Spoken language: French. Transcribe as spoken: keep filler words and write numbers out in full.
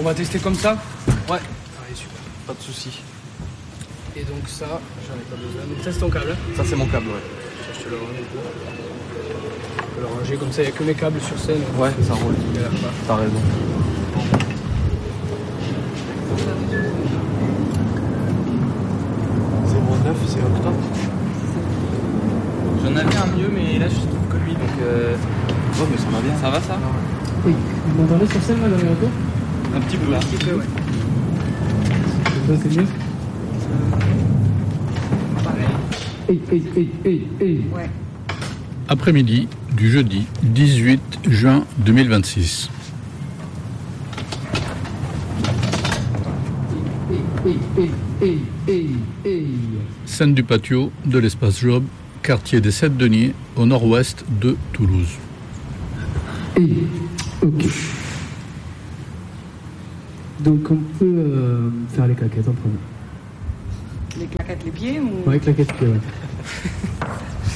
va tester comme ça? Ouais. Allez, super. Pas de soucis. Et donc ça, j'en ai pas besoin. Donc ça c'est ton câble. Ça c'est mon câble, ouais. Tiens, je te le range un peu. Je peux le ranger comme ça, il n'y a que mes câbles sur scène. Ouais, ça roule. T'as raison. zéro neuf, c'est octobre. J'en avais un mieux, mais là je trouve que lui, donc euh... ouais, mais ça va bien. Ça va ça? Oui. Vous m'entendez sur scène là dans les retours? Un petit peu là. Un petit peu, ouais. Ça c'est mieux? Pareil. Hey, hey, hey, hey, hey. Ouais. Après-midi du jeudi dix-huit juin deux mille vingt-six. Hey, hey, hey, hey, hey. Scène du patio de l'espace Job, quartier des Sept Deniers, au nord-ouest de Toulouse. Hey. Ok. Donc on peut euh, faire les claquettes en premier. Les claquettes, les pieds ou... Ouais, claquettes pieds, ouais.